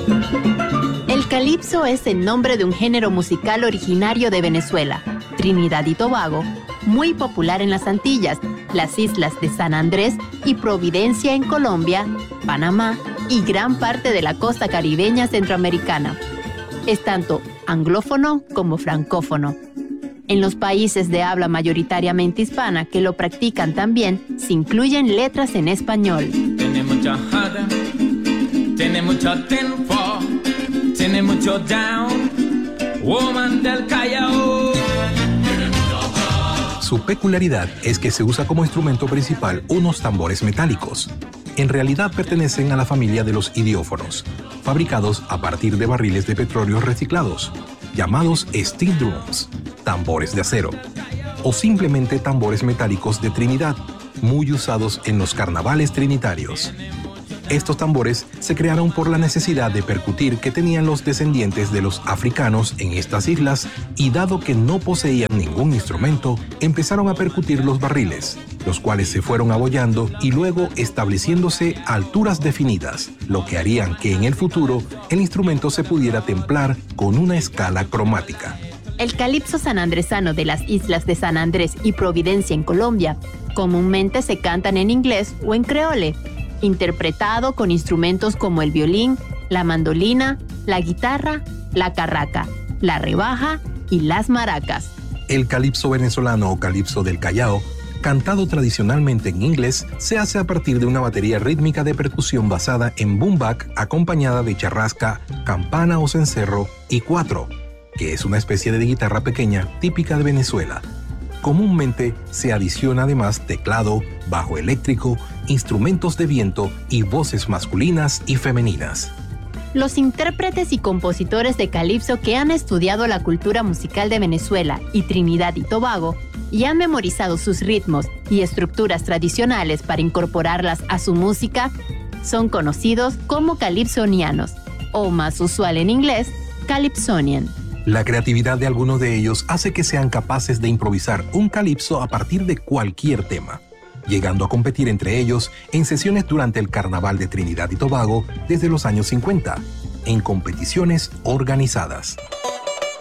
El calipso es el nombre de un género musical originario de Venezuela, Trinidad y Tobago, muy popular en las Antillas, las islas de San Andrés y Providencia en Colombia, Panamá y gran parte de la costa caribeña centroamericana. Es tanto anglófono como francófono. En los países de habla mayoritariamente hispana que lo practican también, se incluyen letras en español. Tiene mucha jada, tiene mucho tempo, tiene mucho down, woman del Callao. Su peculiaridad es que se usa como instrumento principal unos tambores metálicos. En realidad pertenecen a la familia de los idiófonos, fabricados a partir de barriles de petróleo reciclados, llamados steel drums, tambores de acero, o simplemente tambores metálicos de Trinidad, muy usados en los carnavales trinitarios. Estos tambores se crearon por la necesidad de percutir que tenían los descendientes de los africanos en estas islas y dado que no poseían ningún instrumento, empezaron a percutir los barriles, los cuales se fueron abollando y luego estableciéndose a alturas definidas, lo que harían que en el futuro el instrumento se pudiera templar con una escala cromática. El calipso sanandresano de las islas de San Andrés y Providencia en Colombia comúnmente se cantan en inglés o en creole, interpretado con instrumentos como el violín, la mandolina, la guitarra, la carraca, la rebaja y las maracas. El calipso venezolano o calipso del Callao, cantado tradicionalmente en inglés, se hace a partir de una batería rítmica de percusión basada en boomback acompañada de charrasca, campana o cencerro y cuatro, que es una especie de guitarra pequeña típica de Venezuela. Comúnmente se adiciona además teclado, bajo eléctrico, instrumentos de viento y voces masculinas y femeninas. Los intérpretes y compositores de calipso que han estudiado la cultura musical de Venezuela y Trinidad y Tobago y han memorizado sus ritmos y estructuras tradicionales para incorporarlas a su música son conocidos como calipsonianos, o más usual en inglés, calypsonian. La creatividad de algunos de ellos hace que sean capaces de improvisar un calipso a partir de cualquier tema, llegando a competir entre ellos en sesiones durante el Carnaval de Trinidad y Tobago desde los años 50, en competiciones organizadas.